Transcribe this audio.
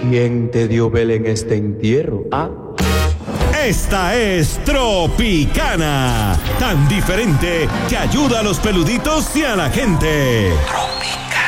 ¿Quién te dio vela en este entierro? ¿Ah? Esta es Tropicana, tan diferente que ayuda a los peluditos y a la gente.